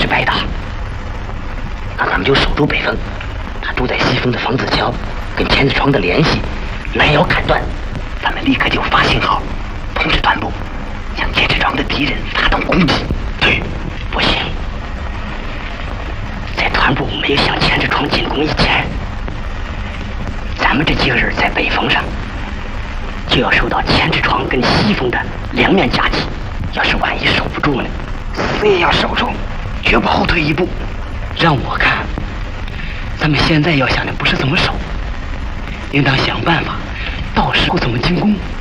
是白搭。那咱们就守住北风，他住在西风的房子桥跟千子窗的联系拦腰砍断，咱们立刻就发信号，通知团部向千子窗的敌人发动攻击。对，不行，在团部没有向千子窗进攻以前，咱们这几个人在北风上就要受到千子窗跟西风的两面夹击。要是万一守不住呢，死也要守住，绝不后退一步。让我看，咱们现在要想的不是怎么守，应当想办法，到时候怎么进攻。